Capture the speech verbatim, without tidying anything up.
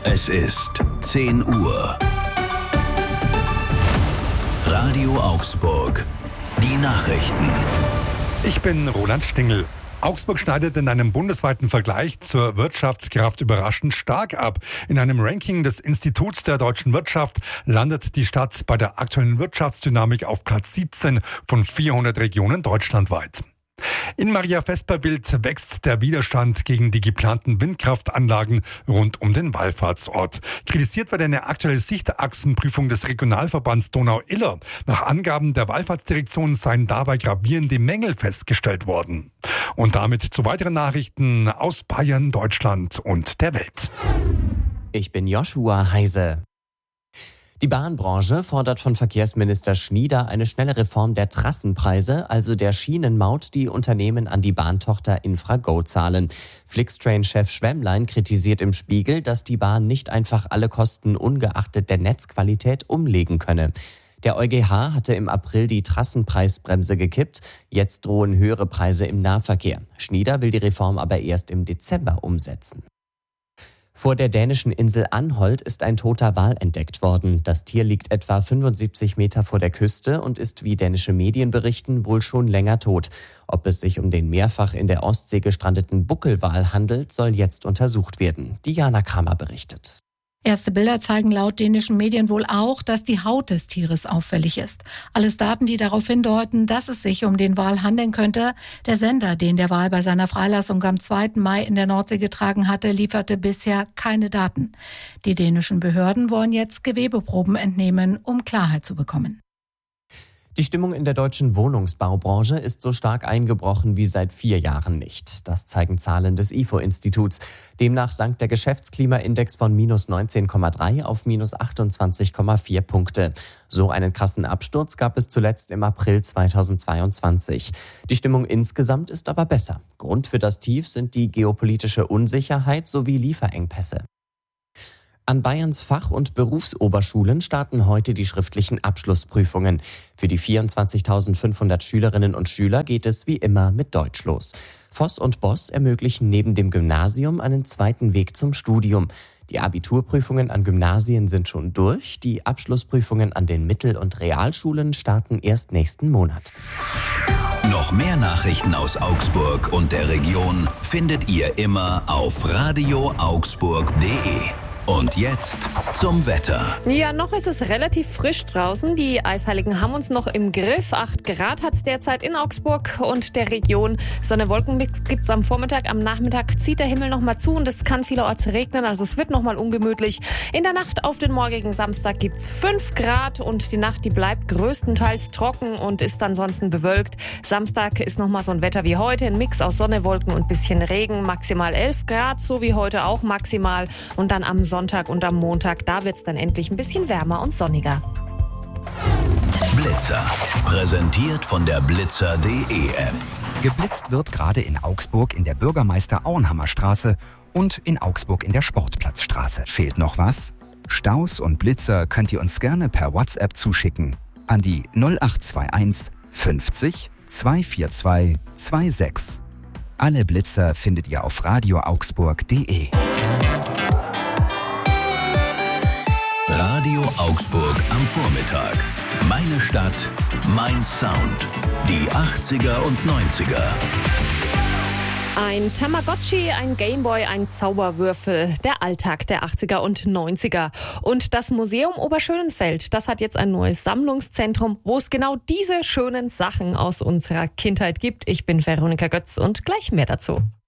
Es ist zehn Uhr. Radio Augsburg. Die Nachrichten. Ich bin Roland Stingel. Augsburg schneidet in einem bundesweiten Vergleich zur Wirtschaftskraft überraschend stark ab. In einem Ranking des Instituts der deutschen Wirtschaft landet die Stadt bei der aktuellen Wirtschaftsdynamik auf Platz siebzehn von vierhundert Regionen deutschlandweit. In Maria Vesperbild wächst der Widerstand gegen die geplanten Windkraftanlagen rund um den Wallfahrtsort. Kritisiert wird eine aktuelle Sichtachsenprüfung des Regionalverbands Donau-Iller. Nach Angaben der Wallfahrtsdirektion seien dabei gravierende Mängel festgestellt worden. Und damit zu weiteren Nachrichten aus Bayern, Deutschland und der Welt. Ich bin Joshua Heise. Die Bahnbranche fordert von Verkehrsminister Schnieder eine schnelle Reform der Trassenpreise, also der Schienenmaut, die Unternehmen an die Bahntochter Infrago zahlen. Flixtrain-Chef Schwemmlein kritisiert im Spiegel, dass die Bahn nicht einfach alle Kosten ungeachtet der Netzqualität umlegen könne. Der EuGH hatte im April die Trassenpreisbremse gekippt. Jetzt drohen höhere Preise im Nahverkehr. Schnieder will die Reform aber erst im Dezember umsetzen. Vor der dänischen Insel Anholt ist ein toter Wal entdeckt worden. Das Tier liegt etwa fünfundsiebzig Meter vor der Küste und ist, wie dänische Medien berichten, wohl schon länger tot. Ob es sich um den mehrfach in der Ostsee gestrandeten Buckelwal handelt, soll jetzt untersucht werden. Diana Kramer berichtet. Erste Bilder zeigen laut dänischen Medien wohl auch, dass die Haut des Tieres auffällig ist. Alles Daten, die darauf hindeuten, dass es sich um den Wal handeln könnte. Der Sender, den der Wal bei seiner Freilassung am zweiten Mai in der Nordsee getragen hatte, lieferte bisher keine Daten. Die dänischen Behörden wollen jetzt Gewebeproben entnehmen, um Klarheit zu bekommen. Die Stimmung in der deutschen Wohnungsbaubranche ist so stark eingebrochen wie seit vier Jahren nicht. Das zeigen Zahlen des I F O-Instituts. Demnach sank der Geschäftsklimaindex von minus neunzehn Komma drei auf minus achtundzwanzig Komma vier Punkte. So einen krassen Absturz gab es zuletzt im April zweitausendzweiundzwanzig. Die Stimmung insgesamt ist aber besser. Grund für das Tief sind die geopolitische Unsicherheit sowie Lieferengpässe. An Bayerns Fach- und Berufsoberschulen starten heute die schriftlichen Abschlussprüfungen. Für die vierundzwanzigtausendfünfhundert Schülerinnen und Schüler geht es wie immer mit Deutsch los. Voss und Boss ermöglichen neben dem Gymnasium einen zweiten Weg zum Studium. Die Abiturprüfungen an Gymnasien sind schon durch. Die Abschlussprüfungen an den Mittel- und Realschulen starten erst nächsten Monat. Noch mehr Nachrichten aus Augsburg und der Region findet ihr immer auf radio augsburg punkt de. Und jetzt zum Wetter. Ja, noch ist es relativ frisch draußen. Die Eisheiligen haben uns noch im Griff. acht Grad hat es derzeit in Augsburg und der Region. Sonne-Wolkenmix gibt es am Vormittag. Am Nachmittag zieht der Himmel noch mal zu und es kann vielerorts regnen. Also es wird noch mal ungemütlich. In der Nacht auf den morgigen Samstag gibt es fünf Grad und die Nacht, die bleibt größtenteils trocken und ist ansonsten bewölkt. Samstag ist noch mal so ein Wetter wie heute. Ein Mix aus Sonne, Wolken und bisschen Regen. Maximal elf Grad, so wie heute auch maximal. Und dann am Sonntag und am Montag, da wird es dann endlich ein bisschen wärmer und sonniger. Blitzer. Präsentiert von der blitzer punkt de App. Geblitzt wird gerade in Augsburg in der Bürgermeister-Auenhammer-Straße und in Augsburg in der Sportplatzstraße. Fehlt noch was? Staus und Blitzer könnt ihr uns gerne per WhatsApp zuschicken an die null acht zwei eins fünfzig zweihundertvierundzwanzig sechsundzwanzig. Alle Blitzer findet ihr auf radio augsburg punkt de. Radio Augsburg am Vormittag. Meine Stadt, mein Sound. Die achtziger und neunziger. Ein Tamagotchi, ein Gameboy, ein Zauberwürfel. Der Alltag der achtziger und neunziger. Und das Museum Oberschönenfeld, das hat jetzt ein neues Sammlungszentrum, wo es genau diese schönen Sachen aus unserer Kindheit gibt. Ich bin Veronika Götz und gleich mehr dazu.